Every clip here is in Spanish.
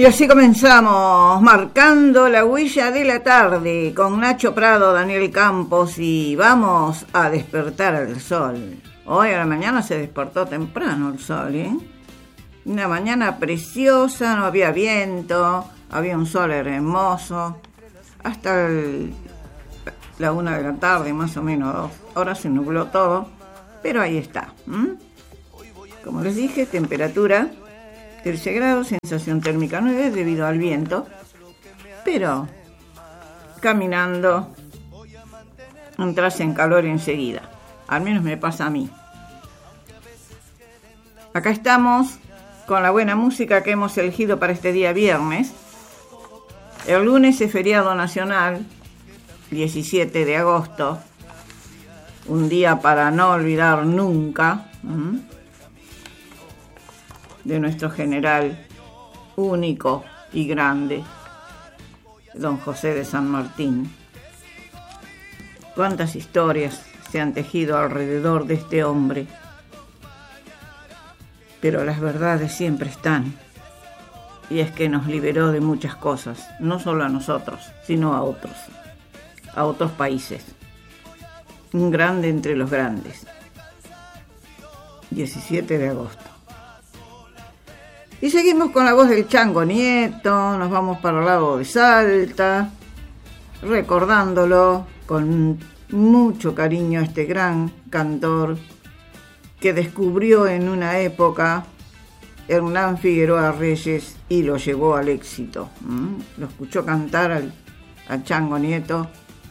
Y así comenzamos, marcando la huella de la tarde, con Nacho Prado, Daniel Campos, y vamos a despertar al sol. Hoy a la mañana se despertó temprano el sol, ¿eh? Una mañana preciosa, no había viento, había un sol hermoso, hasta la 1 de la tarde, más o menos 2. Ahora se nubló todo, pero ahí está. Como les dije, temperatura 13 grados, sensación térmica 9 debido al viento, pero caminando entras en calor enseguida, al menos me pasa a mí. Acá estamos con la buena música que hemos elegido para este día viernes. El lunes es feriado nacional, 17 de agosto, un día para no olvidar nunca, de nuestro general único y grande, don José de San Martín. Cuántas historias se han tejido alrededor de este hombre, pero las verdades siempre están, y es que nos liberó de muchas cosas, no solo a nosotros, sino a otros países. Un grande entre los grandes. 17 de agosto. Y seguimos con la voz del Chango Nieto, nos vamos para el lado de Salta, recordándolo con mucho cariño a este gran cantor que descubrió en una época Hernán Figueroa Reyes y lo llevó al éxito. Lo escuchó cantar al Chango Nieto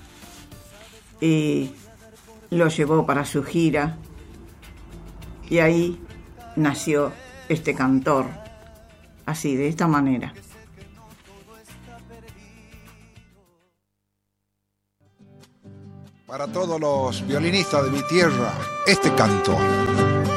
y lo llevó para su gira, y ahí nació este cantor. Así, de esta manera. Para todos los violinistas de mi tierra, este canto.